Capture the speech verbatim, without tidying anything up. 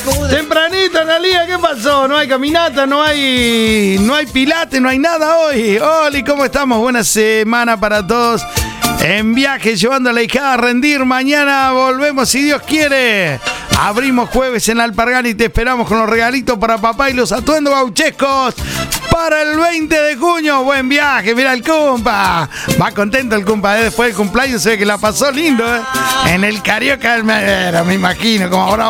Tempranito, Analía, ¿qué pasó? No hay caminata, no hay, no hay pilates, no hay nada hoy. Oli, ¿cómo estamos? Buena semana para todos. En viaje, llevando a la hijada a rendir. Mañana volvemos, si Dios quiere. Abrimos jueves en Alpargán y te esperamos con los regalitos para papá y los atuendos gauchescos para el veinte de junio. Buen viaje, mira el compa. Va contento el compa, ¿eh? Después del cumpleaños se ve que la pasó lindo, ¿eh? En el Carioca del Medero, me imagino, como ahora